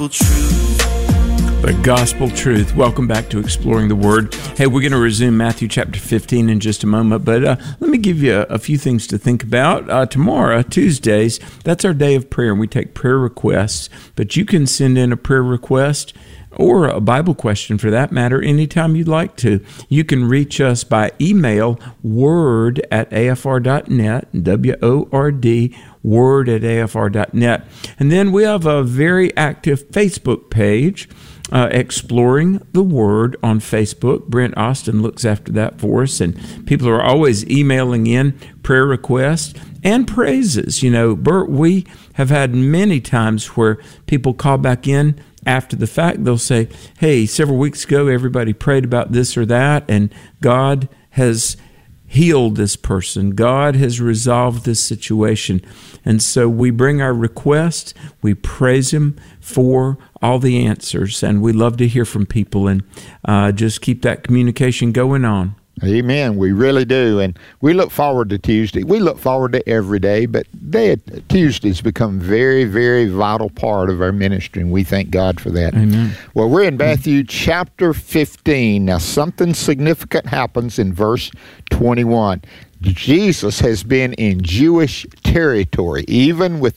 The gospel truth. Welcome back to Exploring the Word. Hey, we're going to resume Matthew chapter 15 in just a moment, but let me give you a few things to think about. Tomorrow, Tuesdays, that's our day of prayer, and we take prayer requests, but you can send in a prayer request or a Bible question for that matter anytime you'd like to. You can reach us by email, word@afr.net, W-O-R-D, word@afr.net. And then we have a very active Facebook page, Exploring the Word on Facebook. Brent Austin looks after that for us, and people are always emailing in prayer requests and praises. You know, Bert, we have had many times where people call back in after the fact. They'll say, hey, several weeks ago everybody prayed about this or that, and God has healed this person. God has resolved this situation. And so we bring our request, we praise Him for all the answers, and we love to hear from people, and just keep that communication going on. Amen. We really do. And we look forward to Tuesday. We look forward to every day, but Tuesdays become very, very vital part of our ministry, and we thank God for that. Amen. Well, we're in Matthew chapter 15. Now, something significant happens in verse 21. Jesus has been in Jewish territory, even with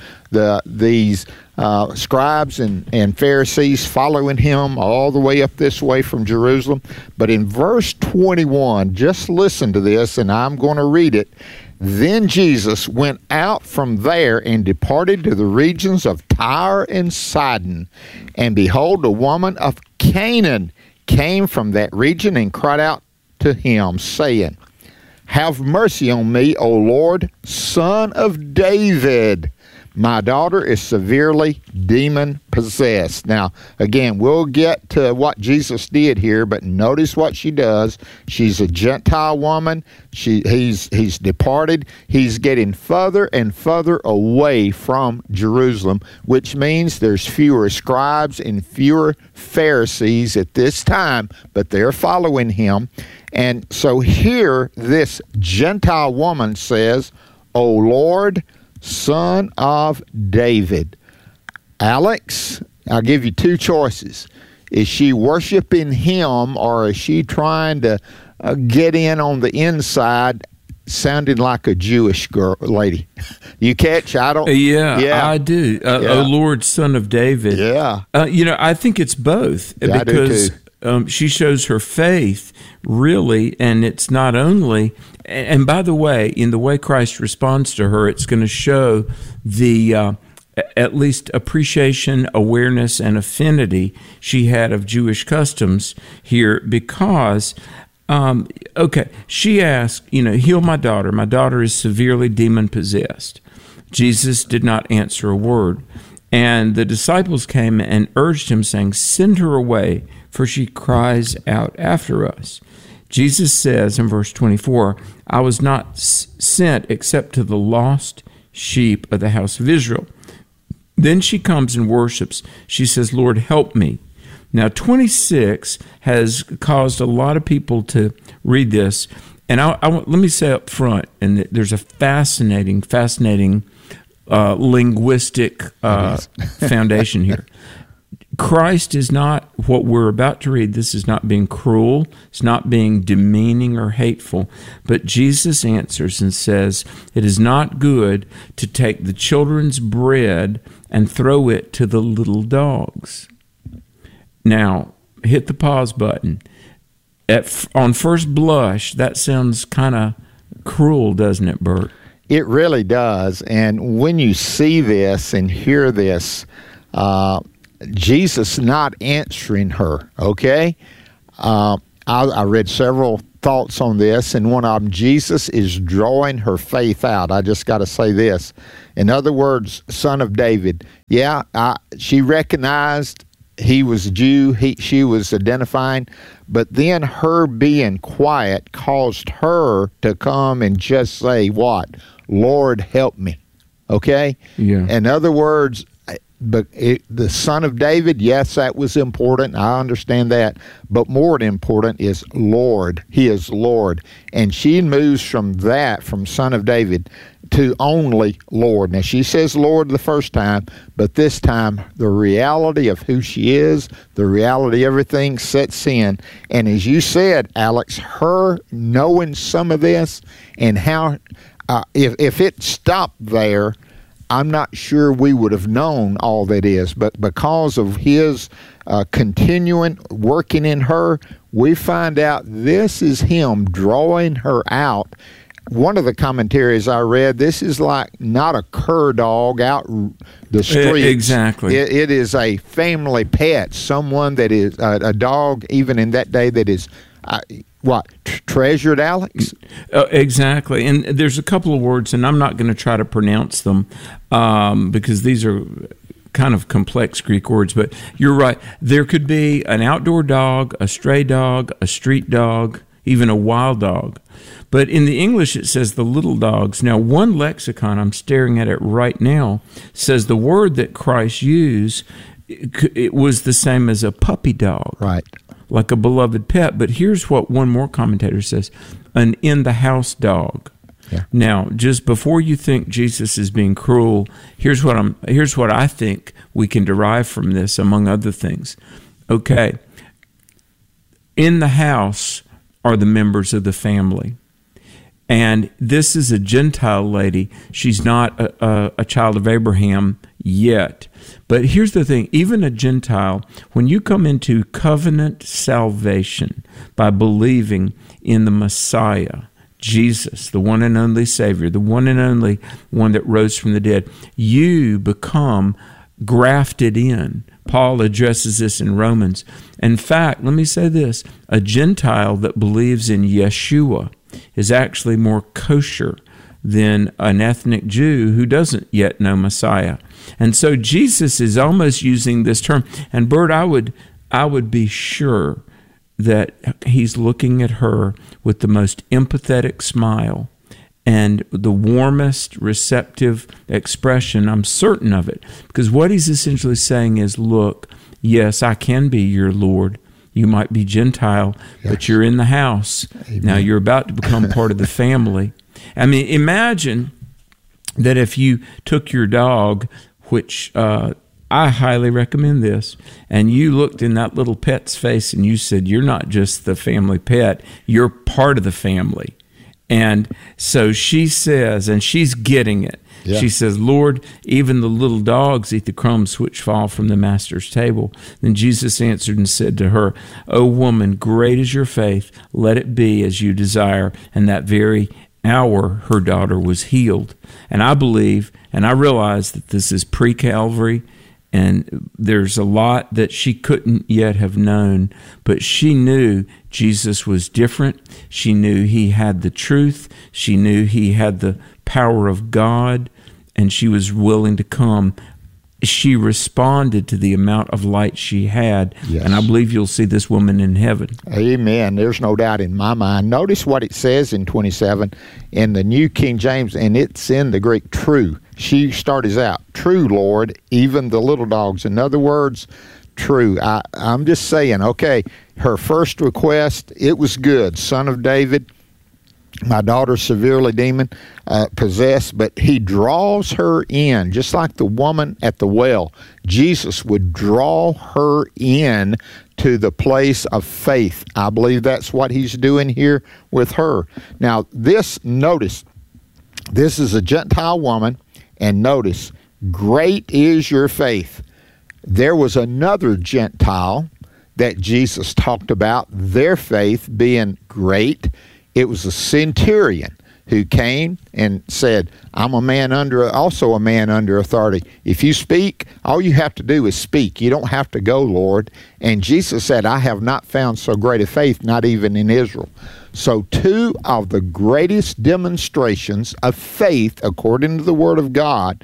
these scribes and Pharisees following him all the way up this way from Jerusalem. But in verse 21, just listen to this, and I'm going to read it. Then Jesus went out from there and departed to the regions of Tyre and Sidon. And behold, a woman of Canaan came from that region and cried out to him, saying, Have mercy on me, O Lord, Son of David. My daughter is severely demon-possessed. Now, again, we'll get to what Jesus did here, but notice what she does. She's a Gentile woman. He's departed. He's getting further and further away from Jerusalem, which means there's fewer scribes and fewer Pharisees at this time, but they're following him. And so here, this Gentile woman says, O Lord, Son of David. Alex, I'll give you two choices. Is she worshiping him, or is she trying to get in on the inside, sounding like a Jewish lady? You catch? I don't. Yeah, I do. O Lord, Son of David. Yeah. I think it's both, yeah, because she shows her faith, really, and it's not only, and by the way, in the way Christ responds to her, it's going to show the at least appreciation, awareness, and affinity she had of Jewish customs here, because, she asked, heal my daughter. My daughter is severely demon-possessed. Jesus did not answer a word. And the disciples came and urged him, saying, Send her away, for she cries out after us. Jesus says in verse 24, I was not sent except to the lost sheep of the house of Israel. Then she comes and worships. She says, Lord, help me. Now, 26 has caused a lot of people to read this. And let me say up front, and there's a fascinating linguistic foundation here. Christ is not, what we're about to read, this is not being cruel, it's not being demeaning or hateful, but Jesus answers and says, it is not good to take the children's bread and throw it to the little dogs. Now, hit the pause button. On first blush, that sounds kind of cruel, doesn't it, Bert? It really does. And when you see this and hear this, Jesus not answering her, okay? I read several thoughts on this, and one of them, Jesus is drawing her faith out. I just got to say this. In other words, Son of David. Yeah, she recognized he was a Jew. She was identifying, but then her being quiet caused her to come and just say what? Lord, help me. Okay? Yeah. In other words, the Son of David, yes, that was important. I understand that. But more important is Lord. He is Lord. And she moves from that, from Son of David, to only Lord. Now, she says Lord the first time, but this time the reality of who she is, the reality of everything sets in. And as you said, Alex, her knowing some of this and how, if it stopped there, I'm not sure we would have known all that is. But because of his continuing working in her, we find out this is him drawing her out. One of the commentaries I read, this is like not a cur dog out the streets. Exactly. It is a family pet, someone that is a dog, even in that day, that is, treasured, Alex? Exactly. And there's a couple of words, and I'm not going to try to pronounce them because these are kind of complex Greek words, but you're right. There could be an outdoor dog, a stray dog, a street dog, even a wild dog. But in the English, it says the little dogs. Now, one lexicon, I'm staring at it right now, says the word that Christ used, it was the same as a puppy dog. Right. Like a beloved pet. But here's what one more commentator says, an in-the-house dog. Yeah. Now, just before you think Jesus is being cruel, here's what I think we can derive from this, among other things. Okay. In the house are the members of the family. And this is a Gentile lady. She's not a child of Abraham yet. But here's the thing. Even a Gentile, when you come into covenant salvation by believing in the Messiah, Jesus, the one and only Savior, the one and only one that rose from the dead, you become grafted in. Paul addresses this in Romans. In fact, let me say this, a Gentile that believes in Yeshua is actually more kosher than an ethnic Jew who doesn't yet know Messiah. And so Jesus is almost using this term. And Bert, I would be sure that he's looking at her with the most empathetic smile and the warmest receptive expression. I'm certain of it. Because what he's essentially saying is, look, yes, I can be your Lord. You might be Gentile, yes, but you're in the house. Amen. Now you're about to become part of the family. I mean, imagine that if you took your dog, which I highly recommend this, and you looked in that little pet's face and you said, you're not just the family pet, you're part of the family. And so she says, and she's getting it. Yeah. She says, Lord, even the little dogs eat the crumbs which fall from the master's table. Then Jesus answered and said to her, O woman, great is your faith. Let it be as you desire. And that very hour her daughter was healed. And I believe, and I realize that this is pre-Calvary, and there's a lot that she couldn't yet have known, but she knew Jesus was different. She knew he had the truth. She knew he had the power of God, and she was willing to come. She responded to the amount of light she had, yes, and I believe you'll see this woman in heaven. Amen. There's no doubt in my mind. Notice what it says in 27 in the New King James, and it's in the Greek, true. She starts out, true, Lord, even the little dogs. In other words, true. I'm just saying, okay, her first request, it was good. Son of David, my daughter's severely demon possessed, but he draws her in, just like the woman at the well. Jesus would draw her in to the place of faith. I believe that's what he's doing here with her. Now, notice, this is a Gentile woman, and notice, great is your faith. There was another Gentile that Jesus talked about, their faith being great. It was a centurion who came and said, I'm also a man under authority. If you speak, all you have to do is speak. You don't have to go, Lord. And Jesus said, I have not found so great a faith, not even in Israel. So two of the greatest demonstrations of faith, according to the Word of God,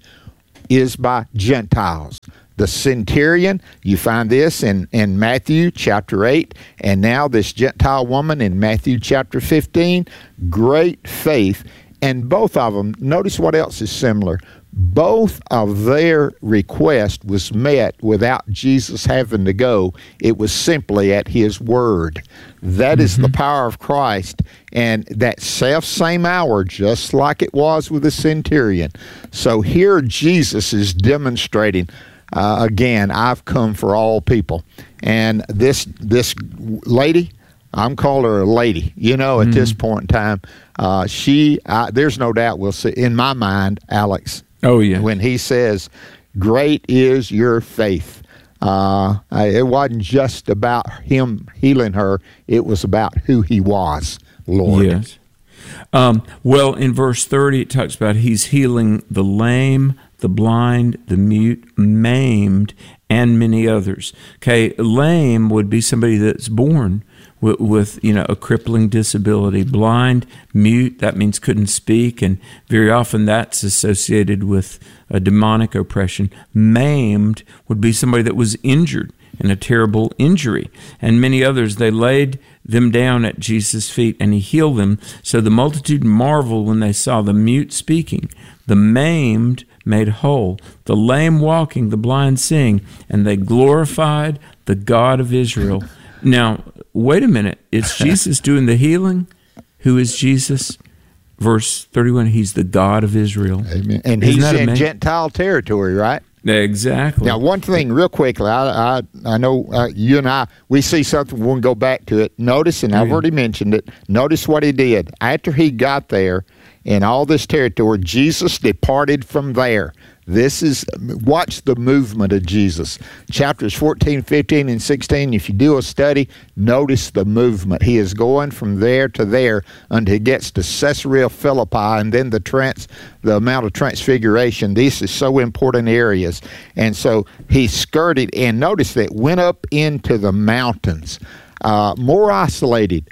is by Gentiles. The centurion, you find this in Matthew chapter 8, and now this Gentile woman in Matthew chapter 15, great faith. And both of them, notice what else is similar. both of their request was met without Jesus having to go. It was simply at his word. That is the power of Christ. And that same hour, just like it was with the centurion. So here Jesus is demonstrating, again, I've come for all people. And this lady, I'm calling her a lady, at this point in time. There's no doubt we'll see, in my mind, Alex, when he says, great is your faith. It wasn't just about him healing her. It was about who he was, Lord. Yes. Well, in verse 30, it talks about he's healing the lame, the blind, the mute, maimed, and many others. Okay, lame would be somebody that's born with a crippling disability. Blind, mute, that means couldn't speak, and very often that's associated with a demonic oppression. Maimed would be somebody that was injured in a terrible injury. And many others, they laid them down at Jesus' feet, and he healed them. So the multitude marveled when they saw the mute speaking, the maimed made whole, the lame walking, the blind seeing, and they glorified the God of Israel. Now, wait a minute. It's Jesus doing the healing? Who is Jesus? Verse 31, he's the God of Israel. Amen. And he's in Gentile territory, right? Exactly. Now, one thing real quickly, I know you and I, we see something, we'll go back to it. Notice, and I've already mentioned it, notice what he did. After he got there in all this territory, Jesus departed from there. Watch the movement of Jesus. Chapters 14, 15, and 16, if you do a study, notice the movement. He is going from there to there until he gets to Caesarea Philippi, and then the Mount of Transfiguration. These are so important areas. And so he skirted, and notice that went up into the mountains, more isolated.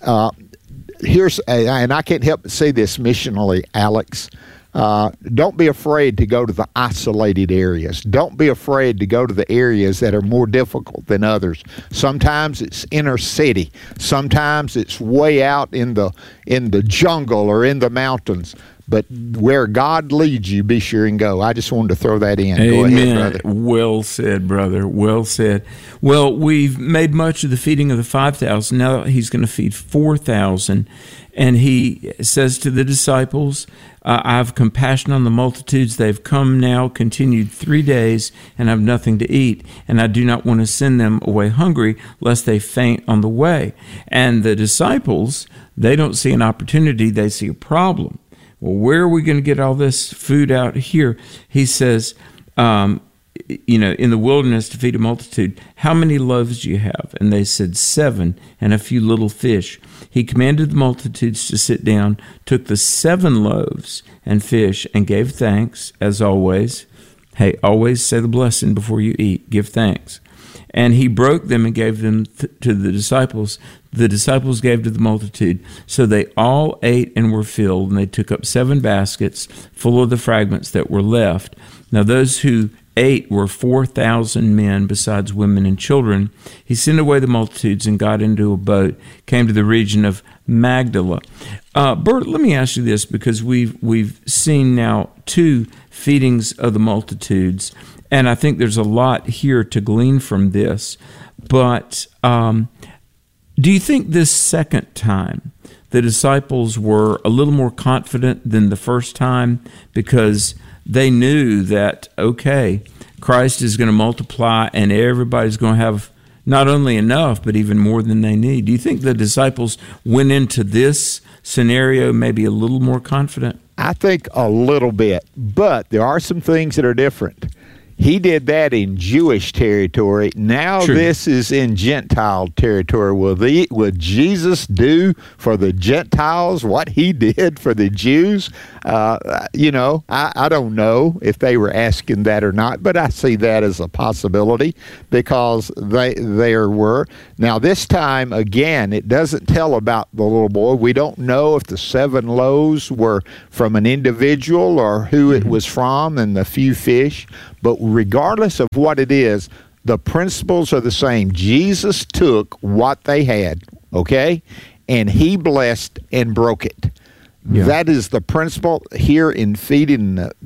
And I can't help but say this missionally, Alex. Don't be afraid to go to the isolated areas. Don't be afraid to go to the areas that are more difficult than others. Sometimes it's inner city. Sometimes it's way out in the jungle or in the mountains. But where God leads you, be sure and go. I just wanted to throw that in. Amen. Go ahead, brother. Well said, brother. Well said. Well, we've made much of the feeding of the 5,000. Now he's going to feed 4,000. And he says to the disciples, I have compassion on the multitudes. They've come now, continued 3 days, and have nothing to eat. And I do not want to send them away hungry, lest they faint on the way. And the disciples, they don't see an opportunity, they see a problem. Well, where are we going to get all this food out here? He says, in the wilderness to feed a multitude, how many loaves do you have? And they said 7, and a few little fish. He commanded the multitudes to sit down, took the 7 loaves and fish, and gave thanks, as always. Hey, always say the blessing before you eat. Give thanks. And he broke them and gave them to the disciples. The disciples gave to the multitude. So they all ate and were filled, and they took up 7 baskets full of the fragments that were left. Now those who ate were 4,000 men, besides women and children. He sent away the multitudes and got into a boat, came to the region of Magdala. Bert, let me ask you this, because we've seen now 2 feedings of the multitudes, and I think there's a lot here to glean from this. But do you think this second time the disciples were a little more confident than the first time, because they knew that, okay, Christ is going to multiply and everybody's going to have not only enough, but even more than they need? Do you think the disciples went into this scenario maybe a little more confident? I think a little bit, but there are some things that are different. He did that in Jewish territory. Now True. This is in Gentile territory. Will Jesus do for the Gentiles what he did for the Jews? I don't know if they were asking that or not, but I see that as a possibility, because there were. Now this time, again, it doesn't tell about the little boy. We don't know if the 7 loaves were from an individual or who it was from, and the few fish. But regardless of what it is, the principles are the same. Jesus took what they had, okay, and he blessed and broke it. Yeah. That is the principle here in feeding the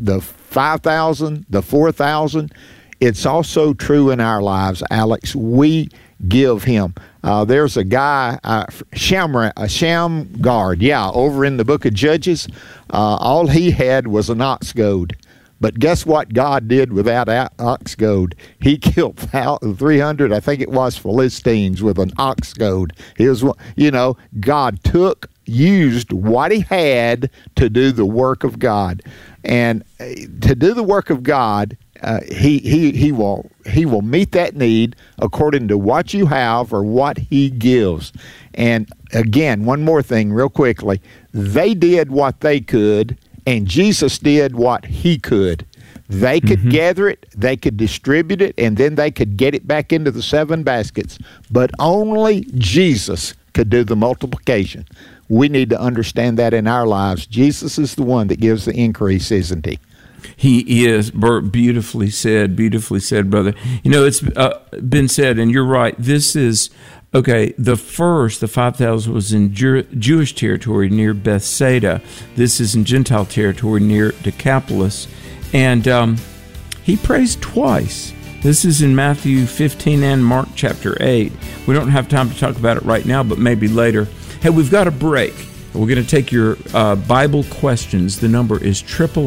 5,000, the 4,000. It's also true in our lives, Alex. We give him. There's a guy, Shamgar, over in the book of Judges. All he had was an ox goad. But guess what God did with that ox goad? He killed 300, I think it was, Philistines with an ox goad. God used what he had to do the work of God. And to do the work of God, he will meet that need according to what you have or what he gives. And again, one more thing real quickly. They did what they could, and Jesus did what he could. They could gather it, they could distribute it, and then they could get it back into the 7 baskets. But only Jesus could do the multiplication. We need to understand that in our lives. Jesus is the one that gives the increase, isn't he? He is. Bert, beautifully said, brother. It's been said, and you're right, this is, the 5,000 was in Jewish territory near Bethsaida. This is in Gentile territory near Decapolis. And he prays twice. This is in Matthew 15 and Mark chapter 8. We don't have time to talk about it right now, but maybe later. Hey, we've got a break. We're going to take your Bible questions. The number is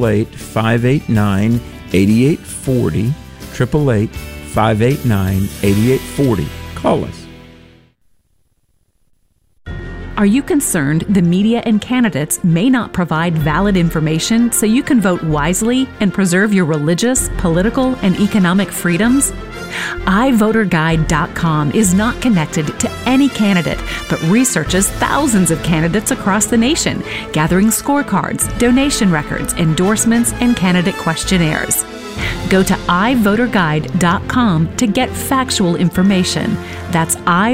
888-589-8840. 888-589-8840. Call us. Are you concerned the media and candidates may not provide valid information so you can vote wisely and preserve your religious, political, and economic freedoms? iVoterGuide.com is not connected to any candidate, but researches thousands of candidates across the nation, gathering scorecards, donation records, endorsements, and candidate questionnaires. Go to iVoterGuide.com to get factual information. That's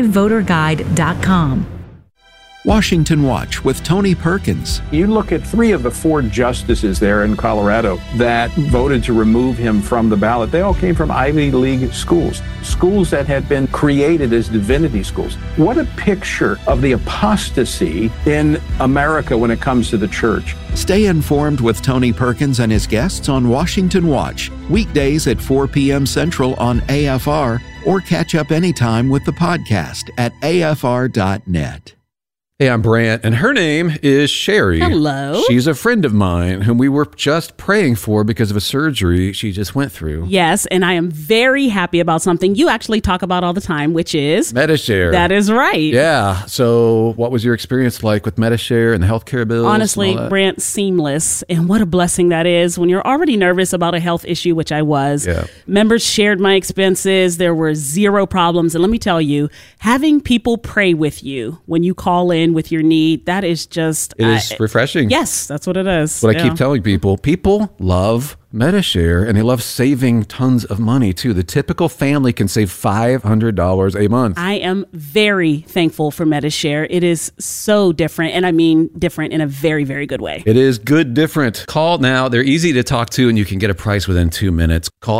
iVoterGuide.com. Washington Watch with Tony Perkins. You look at 3 of the 4 justices there in Colorado that voted to remove him from the ballot. They all came from Ivy League schools that had been created as divinity schools. What a picture of the apostasy in America when it comes to the church. Stay informed with Tony Perkins and his guests on Washington Watch, weekdays at 4 p.m. Central on AFR, or catch up anytime with the podcast at afr.net. Hey, I'm Brant, and her name is Sherry. Hello. She's a friend of mine whom we were just praying for because of a surgery she just went through. Yes, and I am very happy about something you actually talk about all the time, which is Medi-Share. That is right. Yeah. So what was your experience like with Medi-Share and the healthcare bills? Honestly, Brant, seamless. And what a blessing that is when you're already nervous about a health issue, which I was. Yeah. Members shared my expenses. There were 0 problems. And let me tell you, having people pray with you when you call in with your need, that is just... It is refreshing. Yes, that's what it is. What I keep telling people. People love Medi-Share, and they love saving tons of money, too. The typical family can save $500 a month. I am very thankful for Medi-Share. It is so different, and I mean different in a very, very good way. It is good different. Call now. They're easy to talk to, and you can get a price within 2 minutes. Call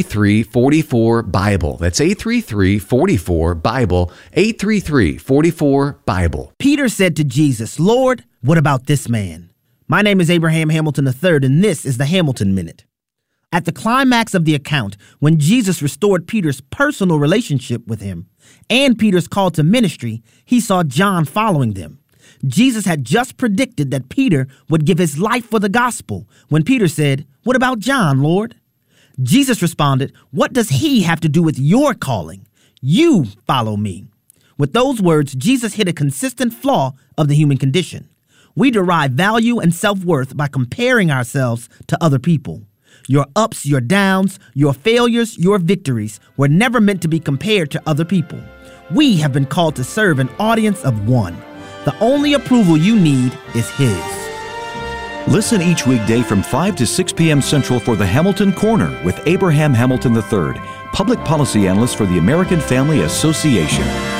833-44-BIBLE. That's 833-44-BIBLE. 833-44-BIBLE. Peter said to Jesus, "Lord, what about this man? My name is Abraham Hamilton III, and this is the Hamilton Minute." At the climax of the account, when Jesus restored Peter's personal relationship with him and Peter's call to ministry, he saw John following them. Jesus had just predicted that Peter would give his life for the gospel when Peter said, "What about John, Lord?" Jesus responded, "What does he have to do with your calling? You follow me." With those words, Jesus hit a consistent flaw of the human condition. We derive value and self-worth by comparing ourselves to other people. Your ups, your downs, your failures, your victories were never meant to be compared to other people. We have been called to serve an audience of one. The only approval you need is His. Listen each weekday from 5 to 6 p.m. Central for the Hamilton Corner with Abraham Hamilton III, public policy analyst for the American Family Association.